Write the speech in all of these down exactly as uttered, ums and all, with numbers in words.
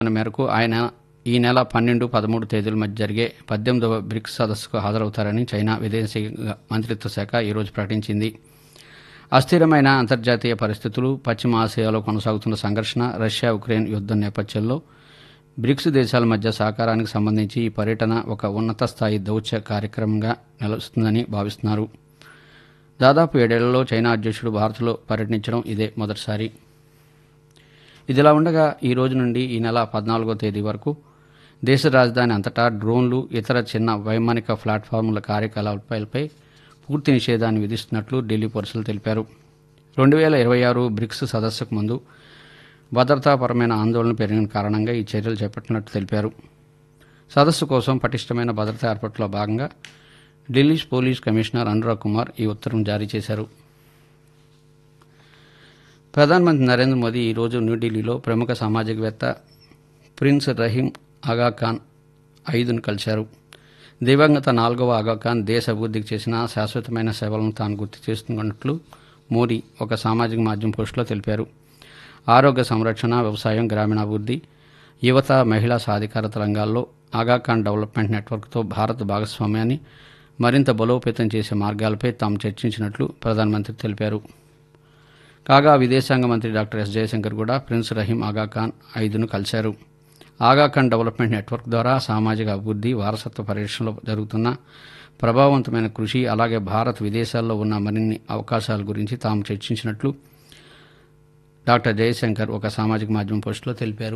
మేరకు ఆయన ఈ నెల పన్నెండు పదమూడు తేదీల మధ్య జరిగే పద్దెనిమిదవ బ్రిక్స్ సదస్సుకు హాజరవుతారని చైనా విదేశాంగ మంత్రిత్వ శాఖ ఈరోజు ప్రకటించింది. అస్థిరమైన అంతర్జాతీయ పరిస్థితులు, పశ్చిమ ఆసియాలో కొనసాగుతున్న సంఘర్షణ, రష్యా ఉక్రెయిన్ యుద్దం నేపథ్యంలో బ్రిక్స్ దేశాల మధ్య సహకారానికి సంబంధించి ఈ పర్యటన ఒక ఉన్నత స్థాయి దౌత్య కార్యక్రమంగా నిలుస్తుందని భావిస్తున్నారు. దాదాపు ఏడేళ్లలో చైనా అధ్యక్షుడు భారత్లో పర్యటించడం ఇదే మొదటిసారి. ఇదిలా ఉండగా ఈ రోజు నుండి ఈ నెల పద్నాలుగో తేదీ వరకు దేశ రాజధాని అంతటా డ్రోన్లు, ఇతర చిన్న వైమానిక ప్లాట్ఫామ్ల కార్యకలాపాలపై పూర్తి నిషేధాన్ని విధిస్తున్నట్లు ఢిల్లీ పోలీసులు తెలిపారు. రెండు వేల ఇరవై ఆరు బ్రిక్స్ సదస్సుకు ముందు భద్రతాపరమైన ఆందోళనలు పెరిగిన కారణంగా ఈ చర్యలు చేపట్టినట్లు తెలిపారు. సదస్సు కోసం పటిష్టమైన భద్రతా ఏర్పాట్లో భాగంగా ఢిల్లీ పోలీస్ కమిషనర్ అనురాగ్ కుమార్ ఈ ఉత్తర్వును జారీ చేశారు. ప్రధానమంత్రి నరేంద్ర మోదీ ఈరోజు న్యూఢిల్లీలో ప్రముఖ సామాజికవేత్త ప్రిన్స్ రహీం ఆగాఖాన్ ఐదును కలిశారు. దివంగత నాలుగవ ఆగాఖాన్ దేశ అభివృద్ధికి చేసిన శాశ్వతమైన సేవలను తాను గుర్తు చేస్తున్నట్లు మోదీ ఒక సామాజిక మాధ్యమం పోస్టులో తెలిపారు. ఆరోగ్య సంరక్షణ, వ్యవసాయం, గ్రామీణాభివృద్ధి, యువత, మహిళా సాధికారత రంగాల్లో ఆగాఖాన్ డెవలప్మెంట్ నెట్వర్క్తో భారత్ భాగస్వామ్యాన్ని మరింత బలోపేతం చేసే మార్గాలపై తాము చర్చించినట్లు ప్రధానమంత్రి తెలిపారు. కాగా విదేశాంగ మంత్రి డాక్టర్ ఎస్ జయశంకర్ కూడా ప్రిన్స్ రహీం ఆగాఖాన్ ఐదును కలిశారు. ఆగాఖాన్ డెవలప్మెంట్ నెట్వర్క్ ద్వారా సామాజిక అభివృద్ధి, వారసత్వ పరిరక్షణలో జరుగుతున్న ప్రభావవంతమైన కృషి, అలాగే భారత్ విదేశాల్లో ఉన్న మరిన్ని అవకాశాల గురించి తాము చర్చించినట్లు డాక్టర్ జయశంకర్ ఒక సామాజిక మాధ్యమం పోస్టులో తెలిపారు.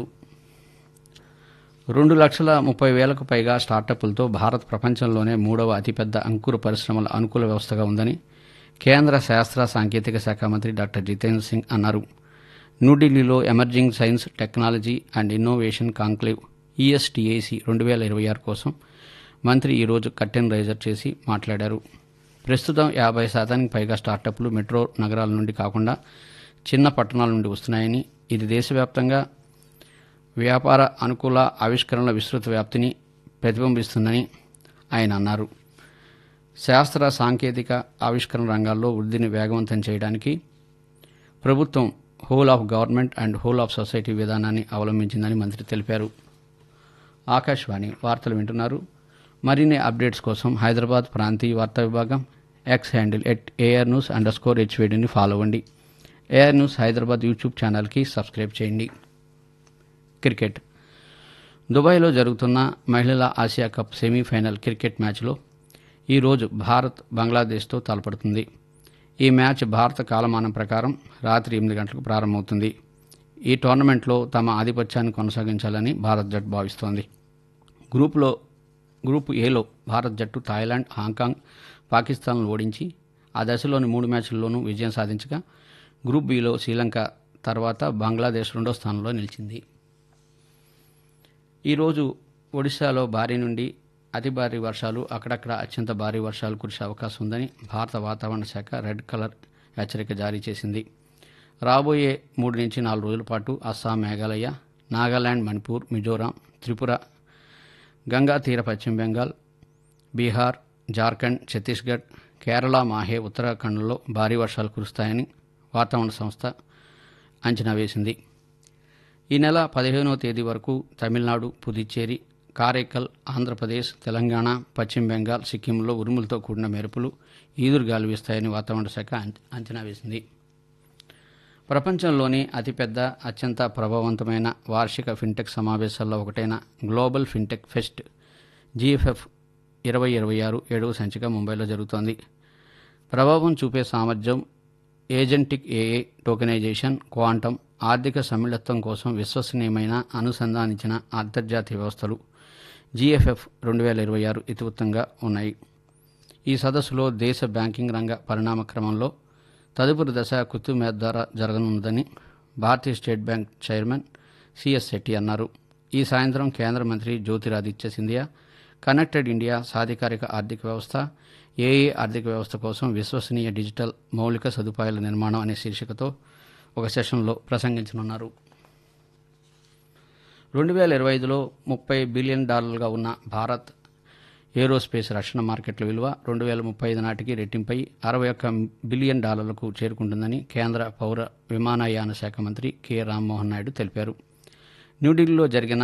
రెండు లక్షల ముప్పై వేలకు పైగా స్టార్టప్లతో భారత్ ప్రపంచంలోనే మూడవ అతిపెద్ద అంకుర పరిశ్రమల అనుకూల వ్యవస్థగా ఉందని కేంద్ర శాస్త్ర సాంకేతిక శాఖ మంత్రి డాక్టర్ జితేంద్ర సింగ్ అన్నారు. న్యూఢిల్లీలో emerging science, technology and innovation conclave ఈఎస్టీఏసీ రెండు వేల ఇరవై ఆరు కోసం మంత్రి ఈరోజు కర్టెన్ రైజర్ చేసి మాట్లాడారు. ప్రస్తుతం యాభై శాతానికి పైగా స్టార్టప్లు మెట్రో నగరాల నుండి కాకుండా చిన్న పట్టణాల నుండి వస్తున్నాయని, ఇది దేశవ్యాప్తంగా వ్యాపార అనుకూల ఆవిష్కరణల విస్తృత వ్యాప్తిని ప్రతిబింబిస్తుందని ఆయన అన్నారు. శాస్త్ర సాంకేతిక ఆవిష్కరణ రంగాల్లో వృద్ధిని వేగవంతం చేయడానికి ప్రభుత్వం whole of government and whole of society విధానాన్ని అవలంబించిందని మంత్రి తెలిపారు. ఆకాశవాణి వార్తలు వింటున్నారు. మరిన్ని అప్డేట్స్ కోసం హైదరాబాద్ ప్రాంతీయ వార్తా విభాగం X handle at AR news under score హెచ్వేడిని follow అవ్వండి. ఏఆర్ న్యూస్ హైదరాబాద్ యూట్యూబ్ ఛానల్కి సబ్స్క్రైబ్ చేయండి. క్రికెట్. దుబాయ్లో జరుగుతున్న మహిళల ఆసియా కప్ సెమీఫైనల్ క్రికెట్ మ్యాచ్లో ఈరోజు భారత్ బంగ్లాదేశ్తో తలపడుతుంది. ఈ మ్యాచ్ భారత కాలమానం ప్రకారం రాత్రి ఎనిమిది గంటలకు ప్రారంభమవుతుంది. ఈ టోర్నమెంట్లో తమ ఆధిపత్యాన్ని కొనసాగించాలని భారత్ జట్టు భావిస్తోంది. గ్రూపులో గ్రూప్ ఏలో భారత్ జట్టు థాయిలాండ్, హాంకాంగ్, పాకిస్తాన్ను ఓడించి ఆ దశలోని మూడు మ్యాచ్ల్లోనూ విజయం సాధించగా గ్రూప్ బిలో శ్రీలంక తర్వాత బంగ్లాదేశ్ రెండో స్థానంలో నిలిచింది. ఈరోజు ఒడిశాలో భారీ నుండి అతి భారీ వర్షాలు, అక్కడక్కడ అత్యంత భారీ వర్షాలు కురిసే అవకాశం ఉందని భారత వాతావరణ శాఖ రెడ్ కలర్ హెచ్చరిక జారీ చేసింది. రాబోయే మూడు నుంచి నాలుగు రోజుల పాటు అస్సాం, మేఘాలయ, నాగాలాండ్, మణిపూర్, మిజోరాం, త్రిపుర, గంగా తీర పశ్చిమ బెంగాల్, బీహార్, జార్ఖండ్, ఛత్తీస్గఢ్, కేరళ, మాహే, ఉత్తరాఖండ్లో భారీ వర్షాలు కురుస్తాయని వాతావరణ సంస్థ అంచనా వేసింది. ఈ నెల పదిహేనవ తేదీ వరకు తమిళనాడు, పుదుచ్చేరి, కారైకల్, ఆంధ్రప్రదేశ్, తెలంగాణ, పశ్చిమ బెంగాల్, సిక్కింలో ఉరుములతో కూడిన మెరుపులు, ఈదురుగాలు వీస్తాయని వాతావరణ శాఖ అంచనా వేసింది. ప్రపంచంలోని అతిపెద్ద, అత్యంత ప్రభావవంతమైన వార్షిక ఫిన్టెక్ సమావేశాల్లో ఒకటైన గ్లోబల్ ఫిన్టెక్ ఫెస్ట్ జీఎఫ్ఎఫ్ ఇరవై ఇరవై ఆరు ఏడవ సంచిక ముంబైలో జరుగుతోంది. ప్రభావం చూపే సామర్థ్యం, ఏజెంటిక్ ఏఏ, టోకెనైజేషన్, క్వాంటం, ఆర్థిక సమ్మిళత్వం కోసం విశ్వసనీయమైన అనుసంధానించిన అంతర్జాతీయ వ్యవస్థలు జీఎఫ్ఎఫ్ రెండు వేల ఇరవై ఆరు ఇతివృత్తంగా ఉన్నాయి. ఈ సదస్సులో దేశ బ్యాంకింగ్ రంగ పరిణామ క్రమంలో తదుపరి దశ కుతుబ్మినార్ ద్వారా జరగనుందని భారతీయ state bank chairman CS Shetty అన్నారు. ఈ సాయంత్రం కేంద్ర మంత్రి జ్యోతిరాదిత్య సింధియా కనెక్టెడ్ ఇండియా, సాధికారిక ఆర్థిక వ్యవస్థ, ఏఏ ఆర్థిక వ్యవస్థ కోసం విశ్వసనీయ డిజిటల్ మౌలిక సదుపాయాల నిర్మాణం అనే శీర్షికతో ఒక సెషన్లో ప్రసంగించనున్నారు. రెండు వేల ఇరవై ఐదులో ముప్పై బిలియన్ డాలర్లుగా ఉన్న భారత్ ఏరోస్పేస్ రక్షణ మార్కెట్ల విలువ రెండు వేల ముప్పై ఐదు నాటికి రెట్టింపై అరవై ఒక్క బిలియన్ డాలర్లకు చేరుకుంటుందని కేంద్ర పౌర విమానయాన శాఖ మంత్రి కె రామ్మోహన్ నాయుడు తెలిపారు. న్యూఢిల్లీలో జరిగిన